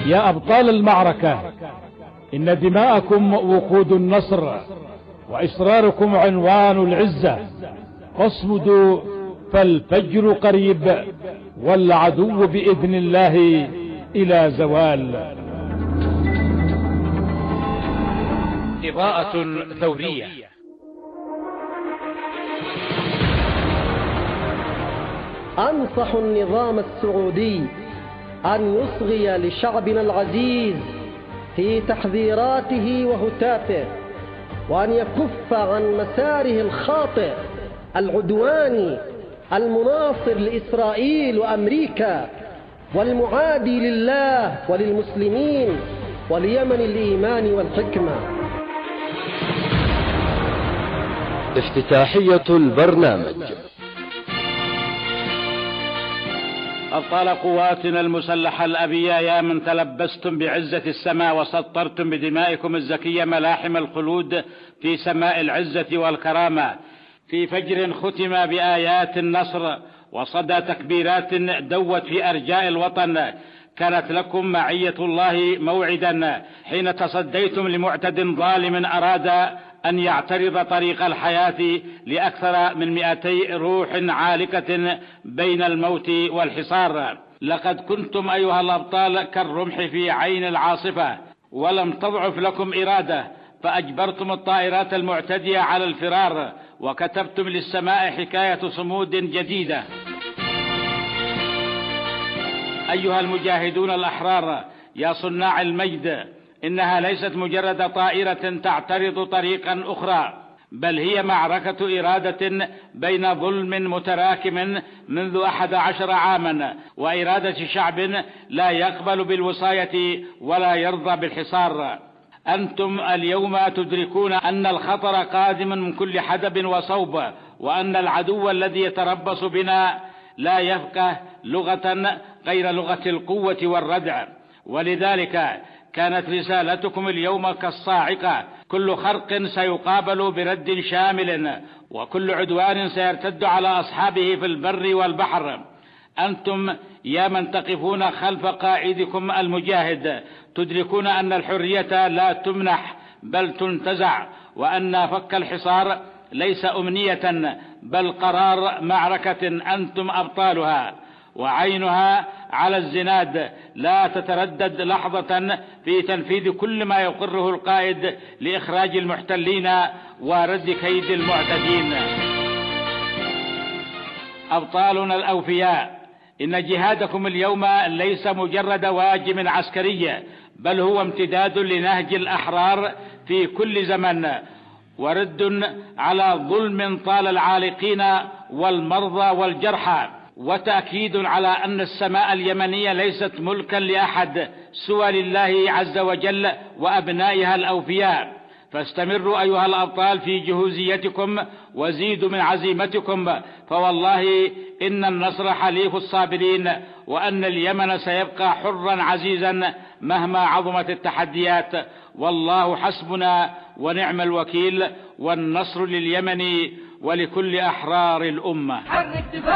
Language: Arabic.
يا أبطال المعركة، إن دماءكم وقود النصر، وإصراركم عنوان العزة. فاصمدوا فالفجر قريب، والعدو بإذن الله إلى زوال. إضاءة ثورية. أنصح النظام السعودي أن يصغي لشعبنا العزيز في تحذيراته وهتافه، وأن يكف عن مساره الخاطئ العدواني المناصر لإسرائيل وأمريكا، والمعادي لله وللمسلمين وليمن الإيمان والحكمة. افتتاحية البرنامج. أبطال قواتنا المسلحة الأبية، يا من تلبستم بعزة السماء وسطرتم بدمائكم الزكية ملاحم الخلود في سماء العزة والكرامة، في فجر ختم بآيات النصر وصدى تكبيرات دوت في أرجاء الوطن، كانت لكم معية الله موعدا حين تصديتم لمعتد ظالم أراد أن يعترض طريق الحياة لأكثر من 200 روح عالكة بين الموت والحصار. لقد كنتم أيها الأبطال كالرمح في عين العاصفة، ولم تضعف لكم إرادة، فأجبرتم الطائرات المعتدية على الفرار، وكتبتم للسماء حكاية صمود جديدة. أيها المجاهدون الأحرار يا صناع المجد، إنها ليست مجرد طائرة تعترض طريقا أخرى، بل هي معركة إرادة بين ظلم متراكم منذ 11 عاما وإرادة شعب لا يقبل بالوصاية ولا يرضى بالحصار. أنتم اليوم تدركون أن الخطر قادم من كل حدب وصوب، وأن العدو الذي يتربص بنا لا يفقه لغة غير لغة القوة والردع، ولذلك كانت رسالتكم اليوم كالصاعقة: كل خرق سيقابل برد شامل، وكل عدوان سيرتد على أصحابه في البر والبحر. أنتم يا من تقفون خلف قائدكم المجاهد تدركون أن الحرية لا تمنح بل تنتزع، وأن فك الحصار ليس أمنية بل قرار معركة أنتم أبطالها، وعينها على الزناد لا تتردد لحظة في تنفيذ كل ما يقره القائد لإخراج المحتلين ورد كيد المعتدين. أبطالنا الأوفياء، إن جهادكم اليوم ليس مجرد واجب عسكري، بل هو امتداد لنهج الأحرار في كل زمن، ورد على ظلم طال العالقين والمرضى والجرحى، وتأكيد على أن السماء اليمنية ليست ملكا لأحد سوى لله عز وجل وأبنائها الأوفياء. فاستمروا أيها الأبطال في جهوزيتكم وزيدوا من عزيمتكم، فوالله إن النصر حليف الصابرين، وأن اليمن سيبقى حرا عزيزا مهما عظمت التحديات. والله حسبنا ونعم الوكيل، والنصر لليمن ولكل أحرار الأمة.